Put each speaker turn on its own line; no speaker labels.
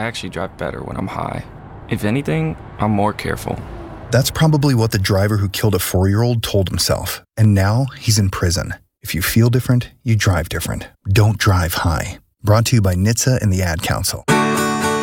actually drive better when I'm high. If anything, I'm more careful.
That's probably what the driver who killed a 4-year-old told himself. And now he's in prison. If you feel different, you drive different. Don't drive high. Brought to you by NHTSA and the Ad Council.